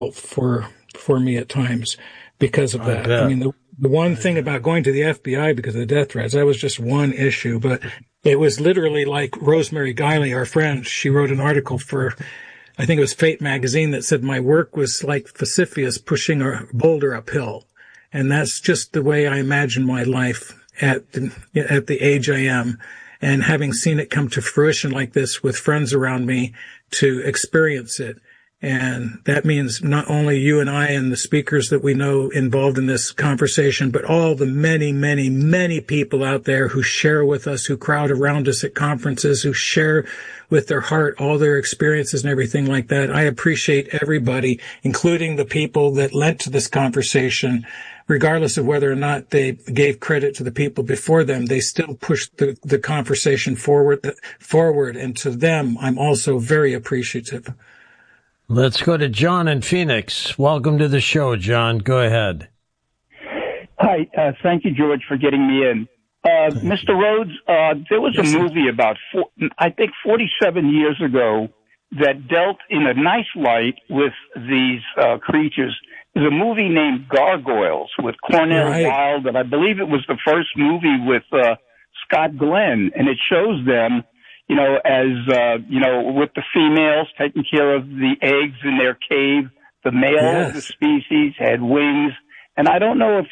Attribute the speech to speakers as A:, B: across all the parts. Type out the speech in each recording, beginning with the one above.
A: for me at times because of that. I mean, the one thing about going to the FBI because of the death threats, that was just one issue, but it was literally like Rosemary Guiley, our friend. She wrote an article for, I think it was Fate magazine, that said my work was like Sisyphus pushing a boulder uphill. And that's just the way I imagine my life at the age I am. And having seen it come to fruition like this with friends around me to experience it. And that means not only you and I and the speakers that we know involved in this conversation, but all the many, many, many people out there who share with us, who crowd around us at conferences, who share with their heart all their experiences and everything like that. I appreciate everybody, including the people that lent to this conversation. Regardless of whether or not they gave credit to the people before them, they still pushed the conversation forward. And to them, I'm also very appreciative.
B: Let's go to John in Phoenix. Welcome to the show, John. Go ahead.
C: Hi. Thank you, George, for getting me in. Mr. Rhodes, there was a movie about, I think, 47 years ago that dealt in a nice light with these creatures. There's a movie named Gargoyles with Cornel Wilde, and I believe it was the first movie with Scott Glenn, and it shows them, with the females taking care of the eggs in their cave. The male of the species had wings, and I don't know if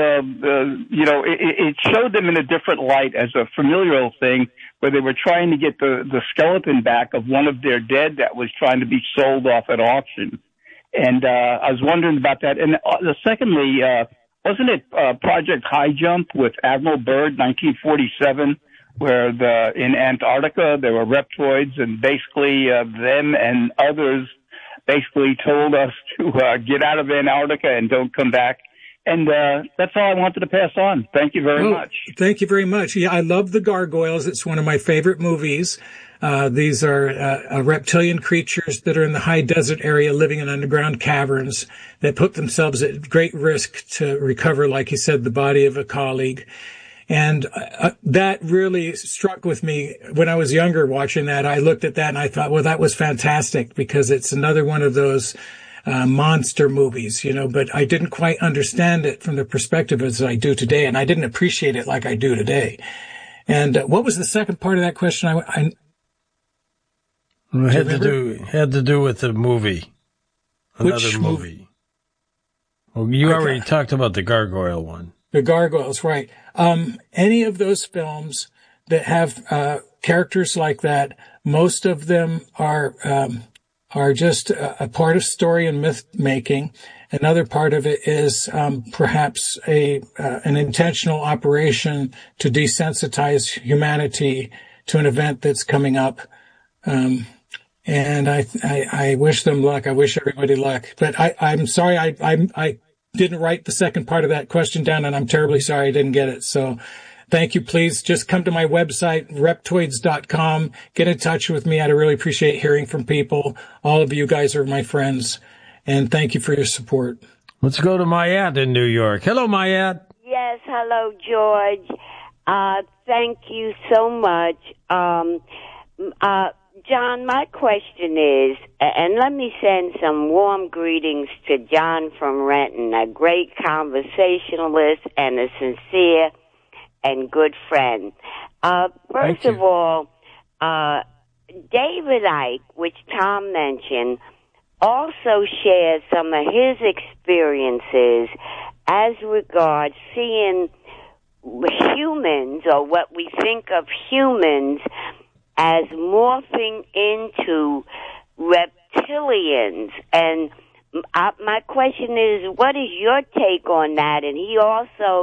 C: it showed them in a different light as a familial thing, where they were trying to get the skeleton back of one of their dead that was trying to be sold off at auction. And I was wondering about that. And secondly, wasn't it Project High Jump with Admiral Byrd, 1947, where in Antarctica there were reptoids, and basically them and others basically told us to get out of Antarctica and don't come back. And that's all I wanted to pass on. Thank you very much.
A: Thank you very much. Yeah, I love the Gargoyles. It's one of my favorite movies. These are reptilian creatures that are in the high desert area living in underground caverns that put themselves at great risk to recover, like you said, the body of a colleague. And that really struck with me when I was younger watching that. I looked at that and I thought, well, that was fantastic because it's another one of those monster movies, but I didn't quite understand it from the perspective as I do today. And I didn't appreciate it like I do today. And what was the second part of that question?
B: Had to do with the movie. Another movie. Well, you already talked about the Gargoyle one.
A: The Gargoyles, right. Any of those films that have characters like that, most of them are just a part of story and myth making. Another part of it is perhaps an intentional operation to desensitize humanity to an event that's coming up. And I wish them luck. I wish everybody luck. But I'm sorry, I didn't write the second part of that question down, and I'm terribly sorry I didn't get it. So thank you. Please just come to my website, reptoids.com. Get in touch with me. I'd really appreciate hearing from people. All of you guys are my friends, and thank you for your support.
B: Let's go to Mayat in New York. Hello, Mayat.
D: Yes, hello, George. Thank you so much. John, my question is, and let me send some warm greetings to John from Renton, a great conversationalist and a sincere and good friend. First of all, David Icke, which Tom mentioned, also shared some of his experiences as regards seeing humans, or what we think of humans, as morphing into reptilians. And my question is, what is your take on that? And he also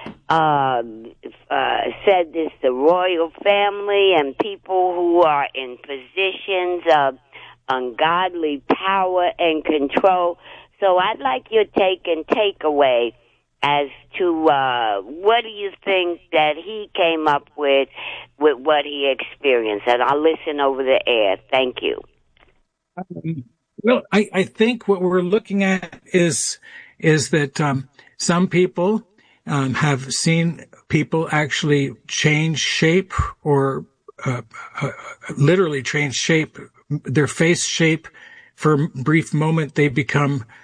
D: said this, the royal family and people who are in positions of ungodly power and control. So I'd like your take and takeaway as to what do you think that he came up with what he experienced. And I'll listen over the air. Thank you.
A: Well, I think what we're looking at is that some people have seen people actually change shape or literally change shape, their face shape for a brief moment, they become